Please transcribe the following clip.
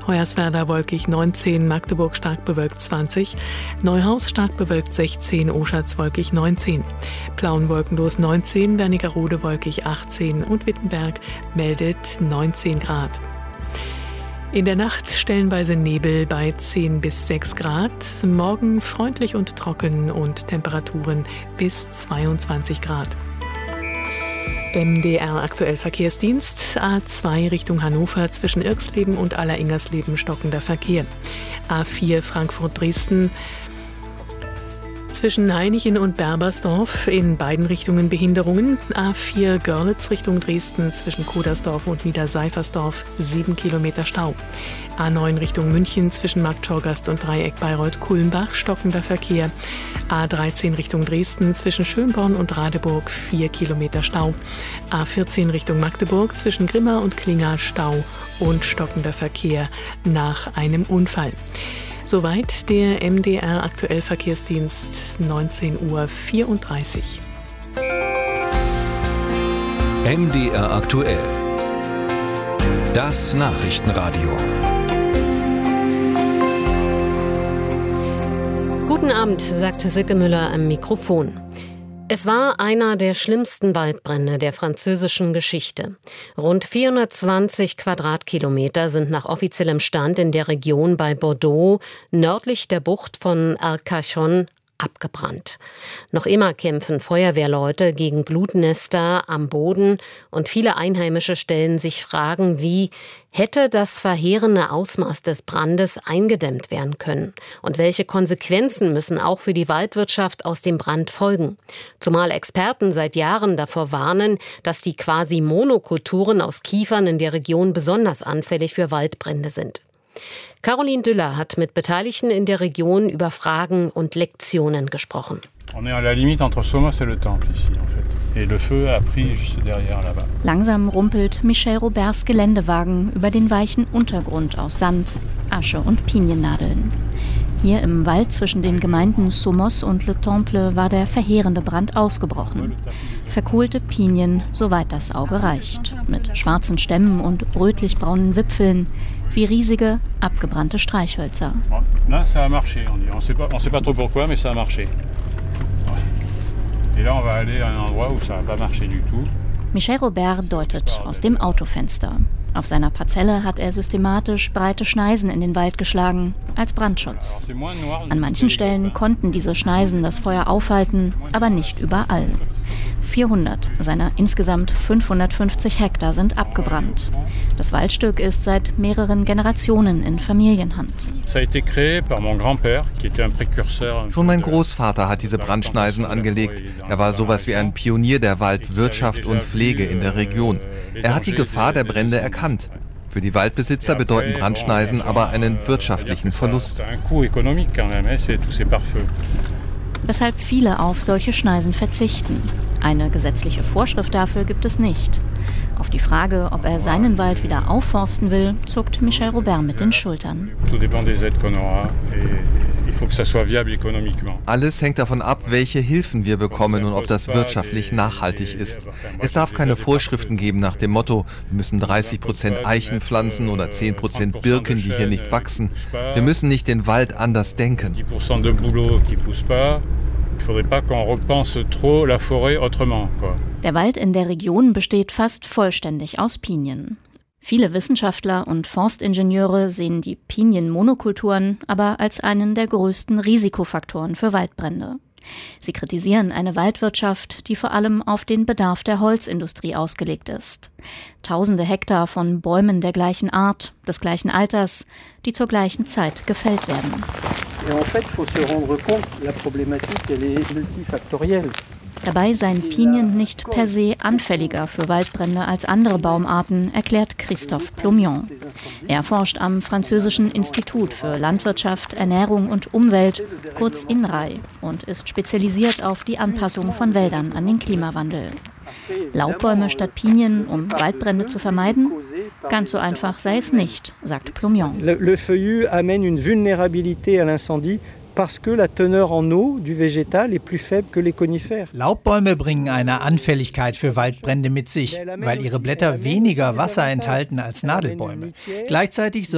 Hoyerswerda wolkig 19, Magdeburg stark bewölkt 20, Neuhaus stark bewölkt 16, Oschatz wolkig 19, Plauen wolkenlos 19, Wernigerode wolkig 18 und Wittenberg meldet 19 Grad. In der Nacht stellenweise Nebel bei 10 bis 6 Grad, morgen freundlich und trocken und Temperaturen bis 22 Grad. MDR aktuell Verkehrsdienst, A2 Richtung Hannover zwischen Irxleben und Aller-Ingersleben stockender Verkehr. A4 Frankfurt-Dresden zwischen Hainichen und Berbersdorf in beiden Richtungen Behinderungen. A4 Görlitz Richtung Dresden zwischen Kodersdorf und Niederseifersdorf 7 Kilometer Stau. A9 Richtung München zwischen Marktschorgast und Dreieck Bayreuth-Kulmbach stockender Verkehr. A13 Richtung Dresden zwischen Schönborn und Radeburg 4 Kilometer Stau. A14 Richtung Magdeburg zwischen Grimma und Klinga Stau und stockender Verkehr nach einem Unfall. Soweit der MDR aktuell Verkehrsdienst 19:34 Uhr. MDR aktuell. Das Nachrichtenradio. Guten Abend, sagte Silke Müller am Mikrofon. Es war einer der schlimmsten Waldbrände der französischen Geschichte. Rund 420 Quadratkilometer sind nach offiziellem Stand in der Region bei Bordeaux nördlich der Bucht von Arcachon abgebrannt. Noch immer kämpfen Feuerwehrleute gegen Glutnester am Boden und viele Einheimische stellen sich Fragen wie: Hätte das verheerende Ausmaß des Brandes eingedämmt werden können? Und welche Konsequenzen müssen auch für die Waldwirtschaft aus dem Brand folgen? Zumal Experten seit Jahren davor warnen, dass die quasi Monokulturen aus Kiefern in der Region besonders anfällig für Waldbrände sind. Caroline Düller hat mit Beteiligten in der Region über Fragen und Lektionen gesprochen. Langsam rumpelt Michel Roberts Geländewagen über den weichen Untergrund aus Sand, Asche und Piniennadeln. Hier im Wald zwischen den Gemeinden Somos und Le Temple war der verheerende Brand ausgebrochen. Verkohlte Pinien, soweit das Auge reicht, mit schwarzen Stämmen und rötlich-braunen Wipfeln, wie riesige, abgebrannte Streichhölzer. Michel Robert deutet aus dem Autofenster. Auf seiner Parzelle hat er systematisch breite Schneisen in den Wald geschlagen, als Brandschutz. An manchen Stellen konnten diese Schneisen das Feuer aufhalten, aber nicht überall. 400 seiner insgesamt 550 Hektar sind abgebrannt. Das Waldstück ist seit mehreren Generationen in Familienhand. Schon mein Großvater hat diese Brandschneisen angelegt. Er war sowas wie ein Pionier der Waldwirtschaft und Pflege in der Region. Er hat die Gefahr der Brände erkannt. Für die Waldbesitzer bedeuten Brandschneisen aber einen wirtschaftlichen Verlust. Weshalb viele auf solche Schneisen verzichten. Eine gesetzliche Vorschrift dafür gibt es nicht. Auf die Frage, ob er seinen Wald wieder aufforsten will, zuckt Michel Robert mit den Schultern. Alles hängt davon ab, welche Hilfen wir bekommen und ob das wirtschaftlich nachhaltig ist. Es darf keine Vorschriften geben nach dem Motto, wir müssen 30% Eichen pflanzen oder 10% Birken, die hier nicht wachsen. Wir müssen nicht den Wald anders denken. Der Wald in der Region besteht fast vollständig aus Pinien. Viele Wissenschaftler und Forstingenieure sehen die Pinienmonokulturen aber als einen der größten Risikofaktoren für Waldbrände. Sie kritisieren eine Waldwirtschaft, die vor allem auf den Bedarf der Holzindustrie ausgelegt ist. Tausende Hektar von Bäumen der gleichen Art, des gleichen Alters, die zur gleichen Zeit gefällt werden. Dabei seien Pinien nicht per se anfälliger für Waldbrände als andere Baumarten, erklärt Christophe Plomion. Er forscht am französischen Institut für Landwirtschaft, Ernährung und Umwelt, kurz INRAE, und ist spezialisiert auf die Anpassung von Wäldern an den Klimawandel. Laubbäume statt Pinien, um Waldbrände zu vermeiden? Ganz so einfach sei es nicht, sagt Plomion. Le feuillu amène une vulnérabilité à l'incendie. Laubbäume bringen eine Anfälligkeit für Waldbrände mit sich, weil ihre Blätter weniger Wasser enthalten als Nadelbäume. Gleichzeitig